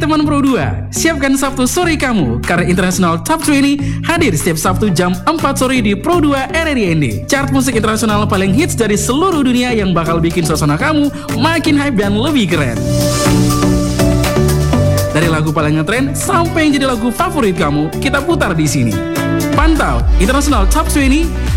teman Pro 2, siapkan Sabtu sore kamu, karena International Top 20 hadir setiap Sabtu jam 4 sore di Pro 2 RRIND. Chart musik internasional paling hits dari seluruh dunia yang bakal bikin suasana kamu makin hype dan lebih keren. Dari lagu paling ngetren sampai yang jadi lagu favorit kamu, kita putar di sini. Pantau International Top 20